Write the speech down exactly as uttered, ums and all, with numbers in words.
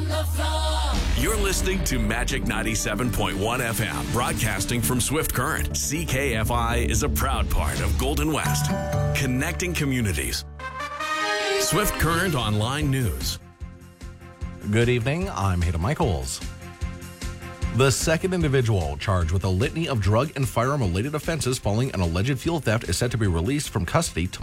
You're listening to Magic ninety-seven point one F M, broadcasting from Swift Current. C K F I is a proud part of Golden West, connecting communities. Swift Current Online News. Good evening, I'm Hayden Michaels. The second individual charged with a litany of drug and firearm-related offenses following an alleged fuel theft is set to be released from custody tomorrow.